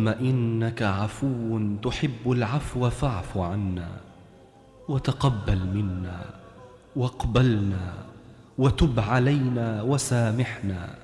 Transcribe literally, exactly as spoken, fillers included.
اللهم إنك عفو تحب العفو فاعف عنا، وتقبل منا، واقبلنا، وتب علينا، وسامحنا.